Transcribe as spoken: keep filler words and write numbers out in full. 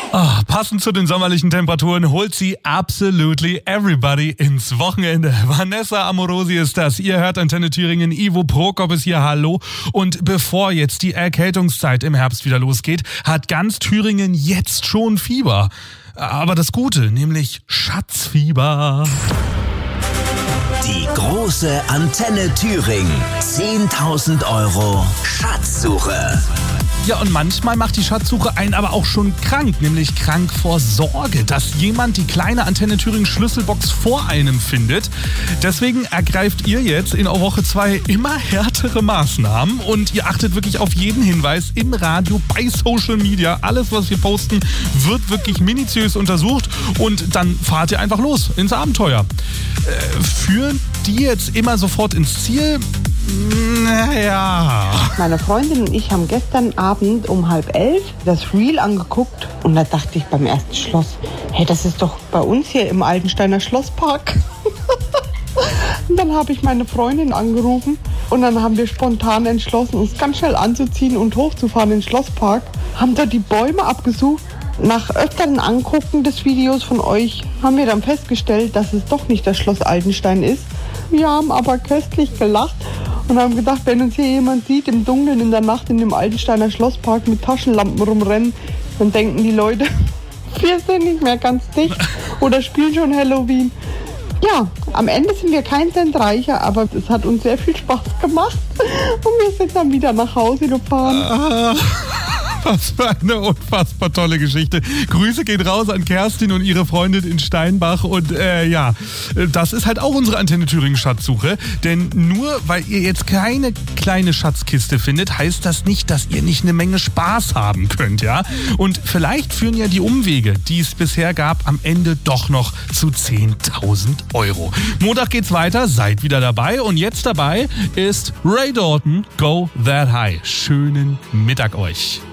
Oh, passend zu den sommerlichen Temperaturen holt sie absolutely everybody ins Wochenende. Vanessa Amorosi ist das. Ihr hört Antenne Thüringen. Ivo Prokop ist hier. Hallo. Und bevor jetzt die Erkältungszeit im Herbst wieder losgeht, hat ganz Thüringen jetzt schon Fieber. Aber das Gute, nämlich Schatzfieber. Die große Antenne Thüringen. zehntausend Euro Schatzsuche. Ja, und manchmal macht die Schatzsuche einen aber auch schon krank, nämlich krank vor Sorge, dass jemand die kleine Antenne Thüringen Schlüsselbox vor einem findet. Deswegen ergreift ihr jetzt in Woche zwei immer härtere Maßnahmen und ihr achtet wirklich auf jeden Hinweis im Radio, bei Social Media. Alles, was wir posten, wird wirklich minutiös untersucht und dann fahrt ihr einfach los ins Abenteuer. Äh, führen die jetzt immer sofort ins Ziel? Naja. Meine Freundin und ich haben gestern Abend um halb elf das Reel angeguckt und da dachte ich beim ersten Schloss, hey, das ist doch bei uns hier im Altensteiner Schlosspark. Und dann habe ich meine Freundin angerufen und dann haben wir spontan entschlossen, uns ganz schnell anzuziehen und hochzufahren in den Schlosspark. Haben da die Bäume abgesucht. Nach öfteren Angucken des Videos von euch haben wir dann festgestellt, dass es doch nicht das Schloss Altenstein ist. Wir haben aber köstlich gelacht und haben gedacht, wenn uns hier jemand sieht im Dunkeln in der Nacht in dem Altensteiner Schlosspark mit Taschenlampen rumrennen, dann denken die Leute, wir sind nicht mehr ganz dicht oder spielen schon Halloween. Ja, am Ende sind wir kein Cent reicher, aber es hat uns sehr viel Spaß gemacht und wir sind dann wieder nach Hause gefahren. Was für eine unfassbar tolle Geschichte. Grüße gehen raus an Kerstin und ihre Freundin in Steinbach. Und äh, ja, das ist halt auch unsere Antenne Thüringen Schatzsuche. Denn nur weil ihr jetzt keine kleine Schatzkiste findet, heißt das nicht, dass ihr nicht eine Menge Spaß haben könnt, ja? Und vielleicht führen ja die Umwege, die es bisher gab, am Ende doch noch zu zehntausend Euro. Montag geht's weiter, seid wieder dabei. Und jetzt dabei ist Ray Dalton, Go That High. Schönen Mittag euch.